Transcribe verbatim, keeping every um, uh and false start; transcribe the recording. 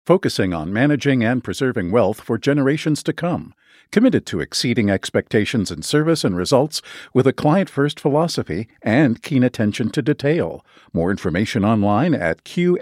focusing on managing and preserving wealth for generations to come, committed to exceeding expectations in service and results with a client-first philosophy and keen attention to detail. More information online at Q